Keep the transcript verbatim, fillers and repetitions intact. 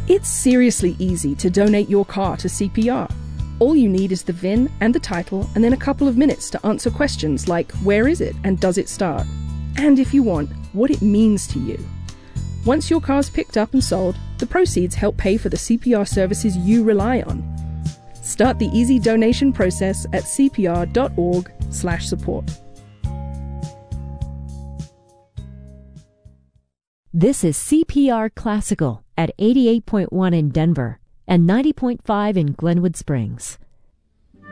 It's seriously easy to donate your car to C P R. All you need is the V I N and the title, and then a couple of minutes to answer questions like where is it and does it start? And if you want, what it means to you. Once your car's picked up and sold, the proceeds help pay for the C P R services you rely on. Start the easy donation process at c p r dot org slash support. This is C P R Classical at eighty-eight point one in Denver and ninety point five in Glenwood Springs.